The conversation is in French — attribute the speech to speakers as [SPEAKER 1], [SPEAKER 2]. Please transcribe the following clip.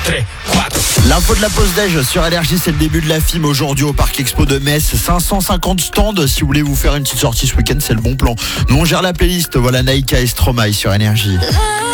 [SPEAKER 1] L'info de la pause déj sur Énergie, c'est le début de la FIM aujourd'hui au Parc Expo de Metz. 550 stands. Si vous voulez vous faire une petite sortie ce week-end, c'est le bon plan. Nous on gère la playlist. Voilà Naïka et Stromae sur Énergie.